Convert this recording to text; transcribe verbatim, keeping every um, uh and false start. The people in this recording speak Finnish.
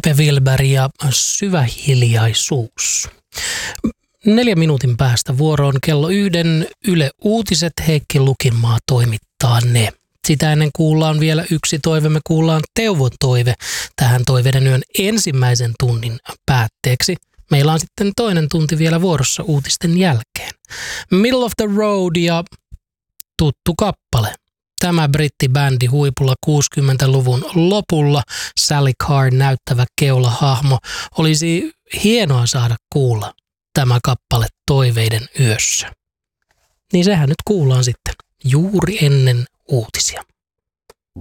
Pepe Wilber ja Syvä hiljaisuus. Neljän minuutin päästä vuoroon kello yhden Yle Uutiset. Heikki Lukinmaa toimittaa ne. Sitä ennen kuullaan vielä yksi toive. Me kuullaan Teuvon toive tähän Toiveiden yön ensimmäisen tunnin päätteeksi. Meillä on sitten toinen tunti vielä vuorossa uutisten jälkeen. Middle of the Road ja tuttu kappale. Tämä brittibändi huipulla kuusikymmentäluvun lopulla, Sally Carr näyttävä keulahahmo, olisi hienoa saada kuulla tämä kappale Toiveiden yössä. Niin sehän nyt kuullaan sitten juuri ennen uutisia.